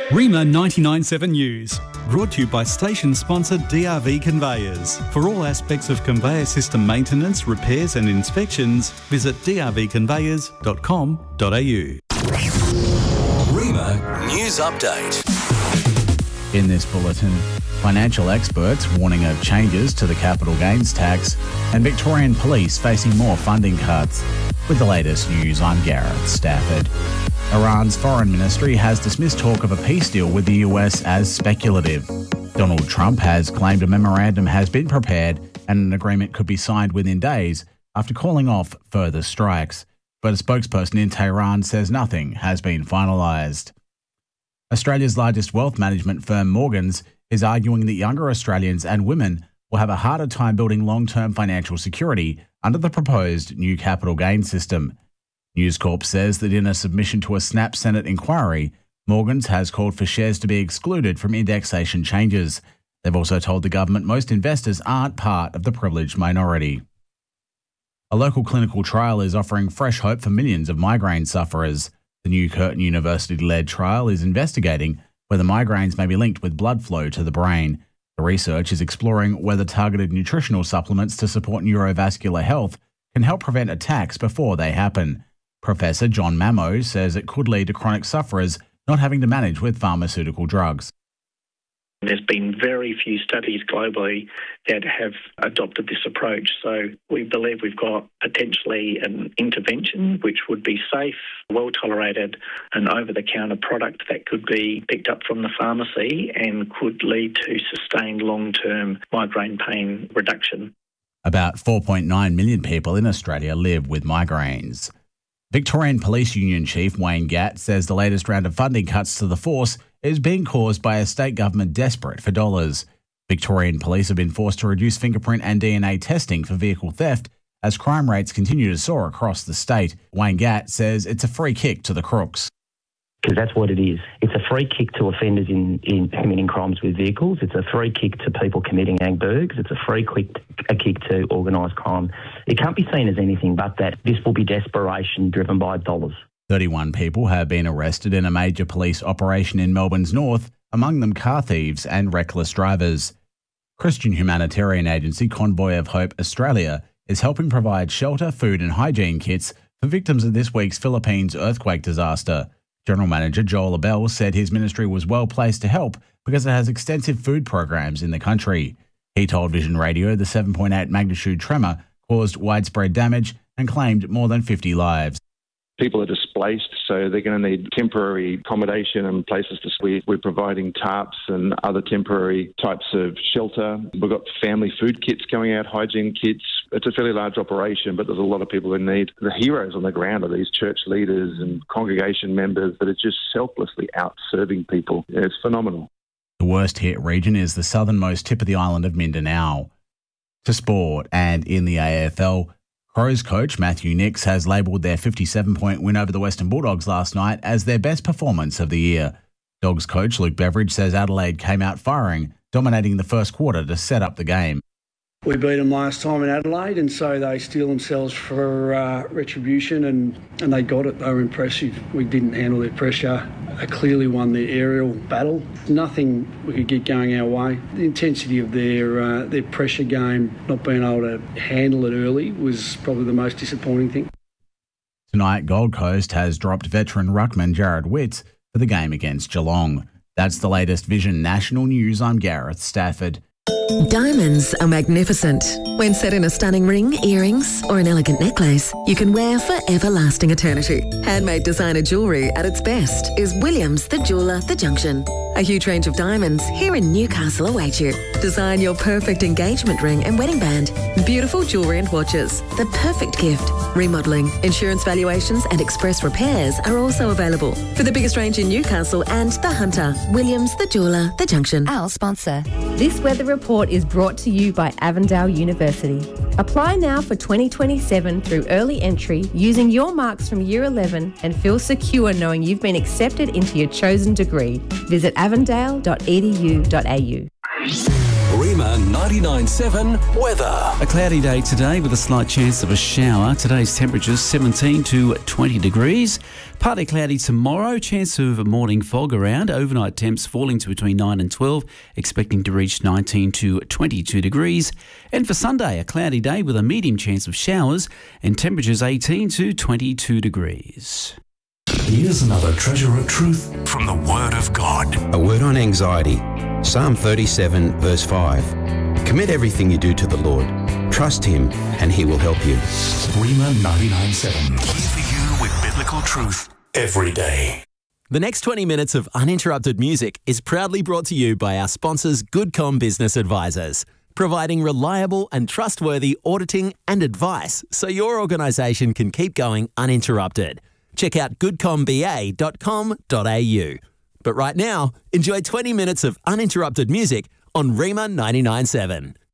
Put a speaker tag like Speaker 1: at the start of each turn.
Speaker 1: Rima 99.7 News, brought to you by station sponsor DRV Conveyors. For all aspects of conveyor system maintenance, repairs and inspections, visit drvconveyors.com.au.
Speaker 2: Rima News Update.
Speaker 3: In this bulletin, financial experts warning of changes to the capital gains tax and Victorian police facing more funding cuts. With the latest news, I'm Gareth Stafford. Iran's foreign ministry has dismissed talk of a peace deal with the US as speculative. Donald Trump has claimed a memorandum has been prepared and an agreement could be signed within days after calling off further strikes. But a spokesperson in Tehran says nothing has been finalised. Australia's largest wealth management firm, Morgans, is arguing that younger Australians and women will have a harder time building long-term financial security under the proposed new capital gains system. News Corp says that in a submission to a Snap Senate inquiry, Morgans has called for shares to be excluded from indexation changes. They've also told the government most investors aren't part of the privileged minority. A local clinical trial is offering fresh hope for millions of migraine sufferers. The new Curtin University-led trial is investigating whether migraines may be linked with blood flow to the brain. The research is exploring whether targeted nutritional supplements to support neurovascular health can help prevent attacks before they happen. Professor John Mamo says it could lead to chronic sufferers not having to manage with pharmaceutical drugs.
Speaker 4: There's been very few studies globally that have adopted this approach, so we believe we've got potentially an intervention which would be safe, well tolerated, an over-the-counter product that could be picked up from the pharmacy and could lead to sustained long-term migraine pain reduction.
Speaker 3: About 4.9 million people in Australia live with migraines. Victorian Police Union Chief Wayne Gatt says the latest round of funding cuts to the force is being caused by a state government desperate for dollars. Victorian police have been forced to reduce fingerprint and DNA testing for vehicle theft as crime rates continue to soar across the state. Wayne Gatt says it's a free kick to the crooks.
Speaker 5: Because that's what it is. It's a free kick to offenders in committing crimes with vehicles. It's a free kick to people committing ag burgs. It's a free kick to organised crime. It can't be seen as anything but that. This will be desperation driven by dollars.
Speaker 3: 31 people have been arrested in a major police operation in Melbourne's north, among them car thieves and reckless drivers. Christian humanitarian agency Convoy of Hope Australia is helping provide shelter, food and hygiene kits for victims of this week's Philippines earthquake disaster. General Manager Joel Abel said his ministry was well placed to help because it has extensive food programs in the country. He told Vision Radio the 7.8 magnitude tremor caused widespread damage and claimed more than 50 lives.
Speaker 6: People are displaced, so they're going to need temporary accommodation and places to sleep. We're providing tarps and other temporary types of shelter. We've got family food kits going out, hygiene kits. It's a fairly large operation, but there's a lot of people in need. The heroes on the ground are these church leaders and congregation members that are just selflessly out serving people. It's phenomenal.
Speaker 3: The worst hit region is the southernmost tip of the island of Mindanao. To sport, and in the AFL, Crows coach Matthew Nicks has labelled their 57-point win over the Western Bulldogs last night as their best performance of the year. Dogs coach Luke Beveridge says Adelaide came out firing, dominating the first quarter to set up the game.
Speaker 7: We beat them last time in Adelaide, and so they steel themselves for retribution, and they got it. They were impressive. We didn't handle their pressure. They clearly won the aerial battle. Nothing we could get going our way. The intensity of their pressure game, not being able to handle it early, was probably the most disappointing thing.
Speaker 3: Tonight, Gold Coast has dropped veteran ruckman Jared Witts for the game against Geelong. That's the latest Vision National News. I'm Gareth Stafford.
Speaker 8: Diamonds are magnificent. When set in a stunning ring, earrings or an elegant necklace, you can wear for everlasting eternity. Handmade designer jewellery at its best is Williams the Jeweller, The Junction. A huge range of diamonds here in Newcastle await you. Design your perfect engagement ring and wedding band. Beautiful jewellery and watches. The perfect gift. Remodelling, insurance valuations and express repairs are also available. For the biggest range in Newcastle and The Hunter, Williams the Jeweller, The Junction.
Speaker 9: Our sponsor. This weather report is brought to you by Avondale University. Apply now for 2027 through early entry using your marks from Year 11 and feel secure knowing you've been accepted into your chosen degree. Visit avondale.edu.au.
Speaker 2: Rima 99.7 weather.
Speaker 1: A cloudy day today with a slight chance of a shower. Today's temperatures 17 to 20 degrees. Partly cloudy tomorrow, chance of morning fog around. Overnight temps falling to between 9 and 12, expecting to reach 19 to 22 degrees. And for Sunday, a cloudy day with a medium chance of showers and temperatures 18 to 22 degrees.
Speaker 2: Here's another treasure of truth from the Word of God.
Speaker 10: A word on anxiety. Psalm 37 verse 5. Commit everything you do to the Lord. Trust Him and He will help you.
Speaker 2: Rima 99.7. Here for you with biblical truth every day.
Speaker 11: The next 20 minutes of uninterrupted music is proudly brought to you by our sponsors Goodcom Business Advisors, providing reliable and trustworthy auditing and advice so your organisation can keep going uninterrupted. Check out goodcomba.com.au. But right now, enjoy 20 minutes of uninterrupted music on Rima 99.7.